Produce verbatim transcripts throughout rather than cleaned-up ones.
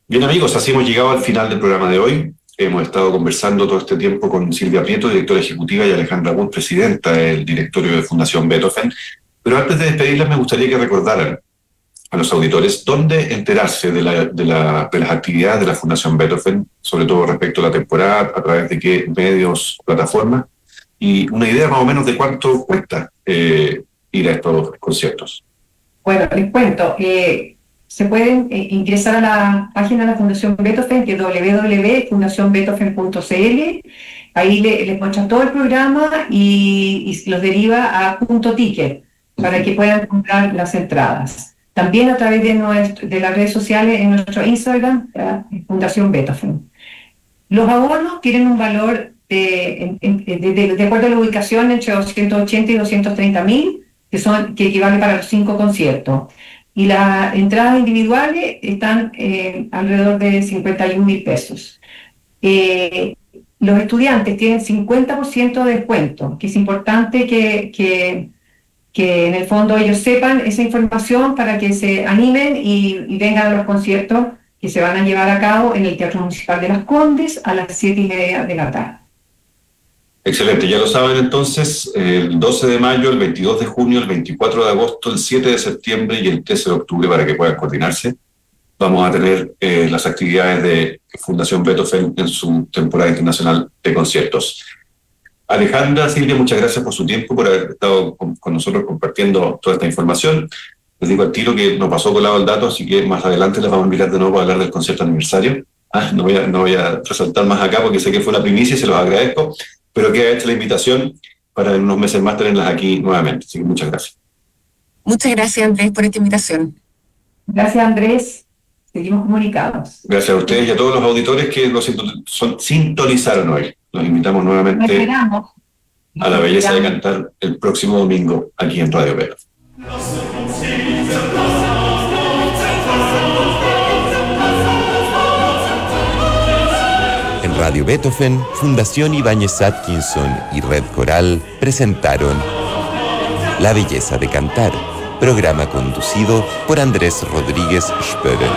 Bien amigos, así hemos llegado al final del programa de hoy. Hemos estado conversando todo este tiempo con Silvia Prieto, directora ejecutiva, y Alejandra Wood, presidenta del directorio de Fundación Beethoven. Pero antes de despedirlas me gustaría que recordaran a los auditores dónde enterarse de, la, de, la, de las actividades de la Fundación Beethoven, sobre todo respecto a la temporada, a través de qué medios, plataformas, y una idea más o menos de cuánto cuesta eh, ir a estos conciertos. Bueno, les cuento. Eh... Se pueden eh, ingresar a la página de la Fundación Beethoven, que es doble u doble u doble u punto fundación beethoven punto c l. Ahí le, les muestra todo el programa y, y los deriva a punto ticket para que puedan comprar las entradas. También a través de, nuestro, de las redes sociales en nuestro Instagram, Fundación Beethoven. Los abonos tienen un valor de, de, de, de, de acuerdo a la ubicación entre doscientos ochenta y doscientos treinta mil, que, son, que equivale para los cinco conciertos. Y las entradas individuales están eh, alrededor de cincuenta y un mil pesos. Eh, los estudiantes tienen cincuenta por ciento de descuento, que es importante que, que, que en el fondo ellos sepan esa información para que se animen y, y vengan a los conciertos que se van a llevar a cabo en el Teatro Municipal de Las Condes a las siete y media de la tarde. Excelente, ya lo saben entonces, el doce de mayo, el veintidós de junio, el veinticuatro de agosto, el siete de septiembre y el trece de octubre para que puedan coordinarse. Vamos a tener eh, las actividades de Fundación Beethoven en su temporada internacional de conciertos. Alejandra, Silvia, muchas gracias por su tiempo, por haber estado con, con nosotros compartiendo toda esta información. Les digo al tiro que nos pasó colado el dato, así que más adelante les vamos a invitar de nuevo para hablar del concierto aniversario. Ah, no voy a, no voy a resaltar más acá porque sé que fue una primicia y se los agradezco, pero queda hecha la invitación para en unos meses más tenerlas aquí nuevamente. Así que muchas gracias. Muchas gracias, Andrés, por esta invitación. Gracias, Andrés. Seguimos comunicados. Gracias a ustedes y a todos los auditores que nos son, sintonizaron hoy. Los invitamos nuevamente a la belleza de cantar el próximo domingo aquí en Radio Beethoven. En Radio Beethoven, Fundación Ibáñez Atkinson y Red Coral presentaron La belleza de cantar, programa conducido por Andrés Rodríguez Spörer.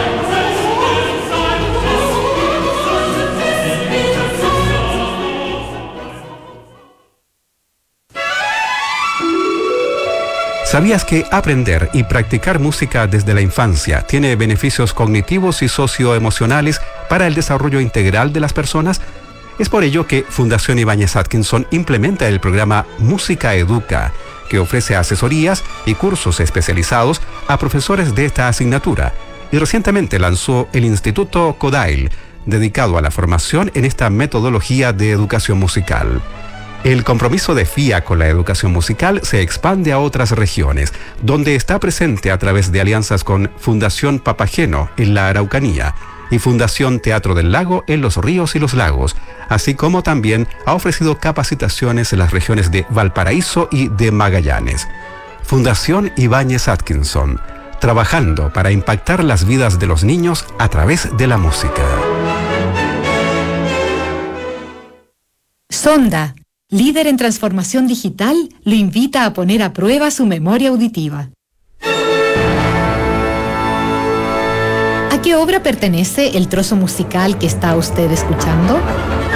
¿Sabías que aprender y practicar música desde la infancia tiene beneficios cognitivos y socioemocionales para el desarrollo integral de las personas? Es por ello que Fundación Ibáñez Atkinson implementa el programa Música Educa, que ofrece asesorías y cursos especializados a profesores de esta asignatura, y recientemente lanzó el Instituto Kodail, dedicado a la formación en esta metodología de educación musical. El compromiso de F I A con la educación musical se expande a otras regiones, donde está presente a través de alianzas con Fundación Papageno en la Araucanía y Fundación Teatro del Lago en los Ríos y los Lagos, así como también ha ofrecido capacitaciones en las regiones de Valparaíso y de Magallanes. Fundación Ibáñez Atkinson, trabajando para impactar las vidas de los niños a través de la música. Sonda, líder en transformación digital, lo invita a poner a prueba su memoria auditiva. ¿A qué obra pertenece el trozo musical que está usted escuchando?